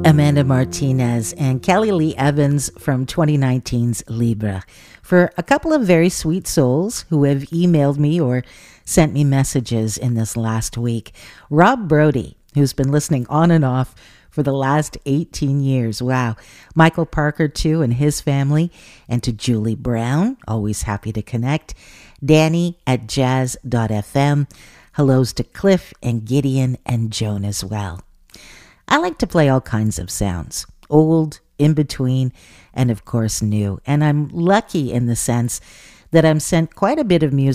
Amanda Martinez and Kelly Lee Evans from 2019's Libra, for a couple of very sweet souls who have emailed me or sent me messages in this last week. Rob Brody, who's been listening on and off for the last 18 years. Wow. Michael Parker, too, and his family. And to Julie Brown, always happy to connect. Danny at jazz.fm. Hellos to Cliff and Gideon and Joan as well. I like to play all kinds of sounds, old, in between, and of course new. And I'm lucky in the sense that I'm sent quite a bit of music